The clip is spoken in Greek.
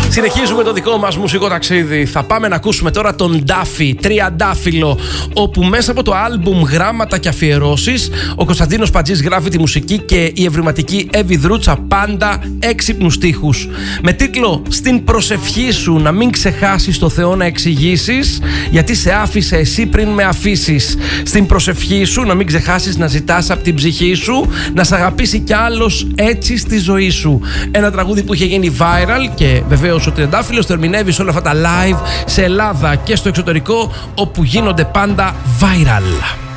Συνεχίζουμε το δικό μας μουσικό ταξίδι. Θα πάμε να ακούσουμε τώρα τον Ντάφι, τριαντάφυλλο, όπου μέσα από το άλμπουμ Γράμματα και Αφιερώσεις ο Κωνσταντίνος Πατζής γράφει τη μουσική και η ευρηματική Εύη Δρούτσα πάντα έξυπνους στίχους. Με τίτλο «Στην προσευχή σου να μην ξεχάσεις το Θεό να εξηγήσεις, γιατί σε άφησε εσύ πριν με αφήσεις. Στην προσευχή σου να μην ξεχάσεις να ζητάς από την ψυχή σου, να σ' αγαπήσει κι άλλος έτσι στη ζωή σου». Ένα τραγούδι που είχε γίνει viral και βεβαίως ο τριαντάφυλλος το ερμηνεύει σε όλα αυτά τα live σε Ελλάδα και στο εξωτερικό, όπου γίνονται πάντα viral.